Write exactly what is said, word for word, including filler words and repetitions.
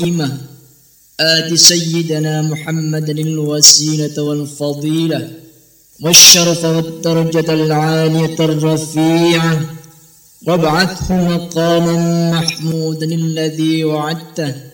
الرحمة آت سيدنا محمد الوسيلة والفضيلة والشرف والدرجة العالية الرفيعة وابعثه مقاما محمودا الذي وعدته